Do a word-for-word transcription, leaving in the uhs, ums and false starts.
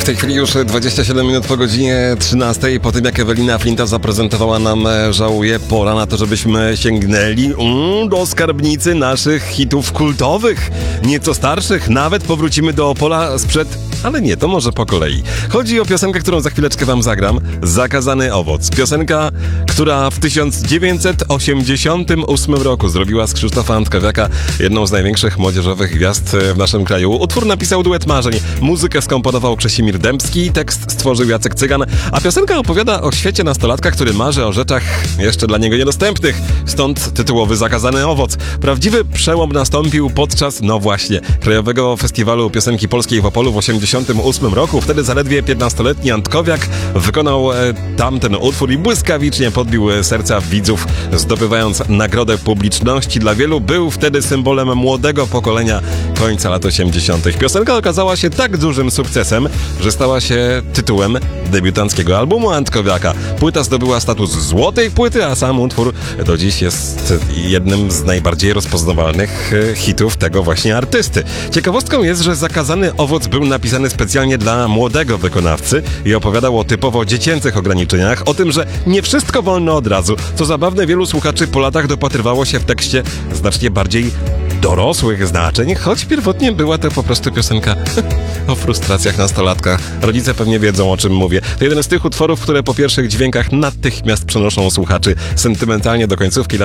W tej chwili już dwadzieścia siedem minut po godzinie trzynastej, po tym jak Ewelina Flinta zaprezentowała nam Żałuję, pora na to, żebyśmy sięgnęli mm, do skarbnicy naszych hitów kultowych, nieco starszych, nawet powrócimy do Opola sprzed, ale nie, to może po kolei. Chodzi o piosenkę, którą za chwileczkę wam zagram, Zakazany owoc. Piosenka, która w tysiąc dziewięćset osiemdziesiątym ósmym roku zrobiła z Krzysztofa Antkowiaka jedną z największych młodzieżowych gwiazd w naszym kraju. Utwór napisał duet marzeń, muzykę skomponował Krzesimir Dębski, tekst stworzył Jacek Cygan, a piosenka opowiada o świecie nastolatka, który marzy o rzeczach jeszcze dla niego niedostępnych. Stąd tytułowy Zakazany owoc. Prawdziwy przełom nastąpił podczas, no właśnie, Krajowego Festiwalu Piosenki Polskiej w Opolu w osiemdziesiątym ósmym roku. Wtedy zaledwie piętnastoletni Antkowiak wykonał e, tamten utwór i błyskawicznie podbił serca widzów, zdobywając nagrodę publiczności. Dla wielu był wtedy symbolem młodego pokolenia końca lat osiemdziesiątych. Piosenka okazała się tak dużym sukcesem, że stała się tytułem debiutanckiego albumu Antkowiaka. Płyta zdobyła status złotej płyty, a sam utwór do dziś jest jednym z najbardziej rozpoznawalnych hitów tego właśnie artysty. Ciekawostką jest, że Zakazany owoc był napisany specjalnie dla młodego wykonawcy i opowiadał o typowo dziecięcych ograniczeniach, o tym, że nie wszystko wolno od razu. Co zabawne, wielu słuchaczy po latach dopatrywało się w tekście znacznie bardziej dorosłych znaczeń, choć pierwotnie była to po prostu piosenka o frustracjach nastolatka. Rodzice pewnie wiedzą, o czym mówię. To jeden z tych utworów, które po pierwszych dźwiękach natychmiast przenoszą słuchaczy sentymentalnie do końcówki lat